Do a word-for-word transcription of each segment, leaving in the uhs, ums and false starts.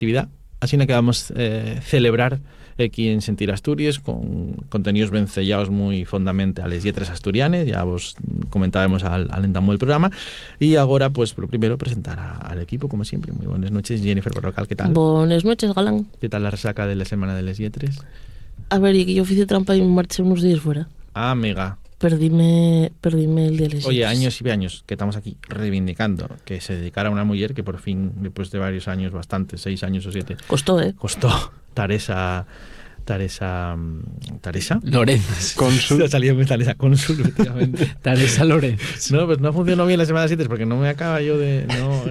actividad. Así que vamos a eh, celebrar aquí en Sentir Asturias con contenidos ben sellados muy fondamente a les lletres asturianes. Ya vos comentábamos al, al entamo del programa. Y ahora, pues, lo primero, presentar a, al equipo, como siempre. Muy buenas noches, Jennifer Barrocal, ¿qué tal? Buenas noches, Galán. ¿Qué tal la resaca de la semana de les lletres? A ver, y que yo hice trampa y me marché unos días fuera. Ah, mega. Perdíme, perdíme el día de les Oye, lletres. años y años que estamos aquí reivindicando que se dedicara a una mujer que por fin, después de varios años, bastante, seis años o siete, Costó, ¿eh? costó Taresa... Taresa... ¿Taresa? Lorenz. Cónsul. Salió Taresa Cónsul, efectivamente. Taresa Lorenz. No, pues no funcionó bien la semana siete porque no me acaba yo de... No.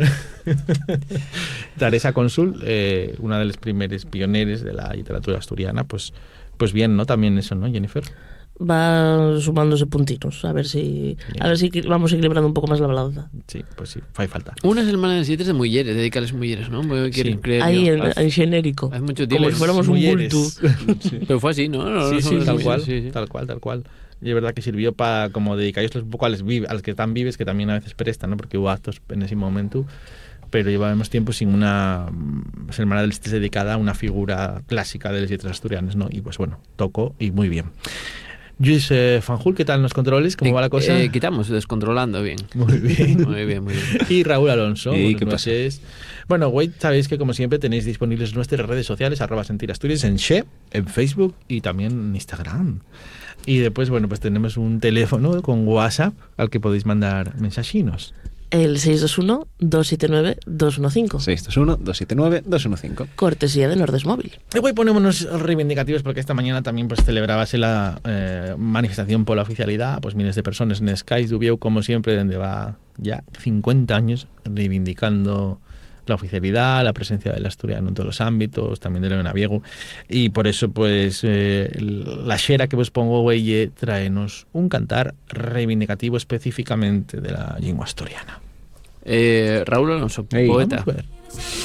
Taresa Cónsul, eh, una de las primeras pioneras de la literatura asturiana, pues, pues bien, ¿no? También eso, ¿no, Jennifer? Va sumándose puntitos, a ver si a ver si vamos equilibrando un poco más la balanza. Sí, pues sí, fai falta. Una semana de siete de mujeres, dedica a las mujeres, ¿no? Voy Sí. creer Ahí yo. en, Hace- en genérico, hace mucho como tiempo. si fuéramos un Mujeres. bulto. Sí. Pero fue así, ¿no? No, Sí, no sí, somos tal mujeres, cual, sí, sí. tal cual, tal cual. Y es verdad que sirvió para como dedicarlos un poco a los, vive, a los que están vives, que también a veces prestan, ¿no? Porque hubo actos en ese momento, pero llevábamos tiempo sin una mm, semana del estés dedicada a una figura clásica de las letras asturianas, ¿no? Y pues bueno, tocó y muy bien. Luis eh, Fanjul, ¿qué tal los controles? ¿Cómo Eh, va la cosa? eh, quitamos, descontrolando bien. Muy bien. Muy bien, muy bien. Y Raúl Alonso. ¿Y buenas qué pasa? noches. Bueno, güey, sabéis que como siempre tenéis disponibles nuestras redes sociales, arroba Sentir Asturias, en She, en Facebook y también en Instagram. Y después, bueno, pues tenemos un teléfono con WhatsApp al que podéis mandar mensajinos. El seis dos uno, dos siete nueve, dos uno cinco. seis dos uno, dos siete nueve, dos uno cinco. Cortesía de Nordes Móvil. Y hoy ponémonos reivindicativos porque esta mañana también pues celebrábase la eh, manifestación por la oficialidad, pues miles de personas en Sky Dubieu, como siempre, donde va ya cincuenta años reivindicando la oficialidad, la presencia del asturiano en todos los ámbitos, también de León Abiego, y por eso pues eh, la xera que vos pongo, güey, traenos un cantar reivindicativo específicamente de la lengua asturiana. Eh, Raúl Alonso, Ey, poeta. Vamos a ver.